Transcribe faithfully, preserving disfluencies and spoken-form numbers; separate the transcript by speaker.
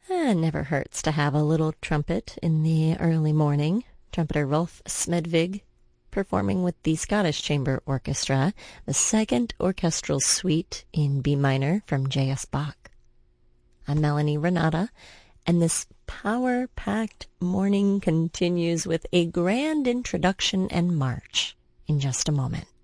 Speaker 1: Eh, never hurts to have a little trumpet in the early morning. Trumpeter Rolf Smedvig performing with the Scottish Chamber Orchestra, the second orchestral suite in B minor from J S Bach. I'm Melanie Renata, and this power-packed morning continues with a grand introduction and march in just a moment.